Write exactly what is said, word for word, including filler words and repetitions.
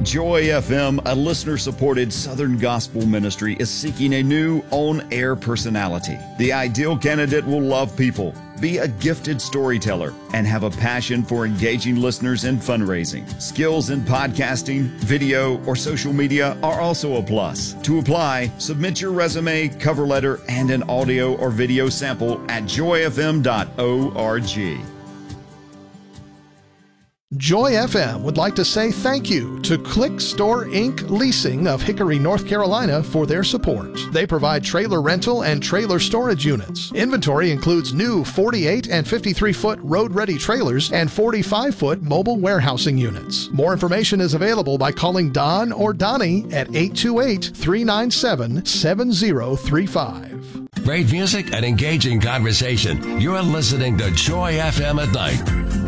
Joy F M, a listener-supported Southern gospel ministry, is seeking a new on-air personality. The ideal candidate will love people, be a gifted storyteller, and have a passion for engaging listeners in fundraising. Skills in podcasting, video, or social media are also a plus. To apply, submit your resume, cover letter, and an audio or video sample at joy f m dot org. Joy F M would like to say thank you to Click Store Incorporated. Leasing of Hickory, North Carolina for their support. They provide trailer rental and trailer storage units. Inventory includes new forty-eight and fifty-three foot road-ready trailers and forty-five foot mobile warehousing units. More information is available by calling Don or Donnie at eight two eight, three nine seven, seven zero three five. Great music and engaging conversation. You're listening to Joy F M at night.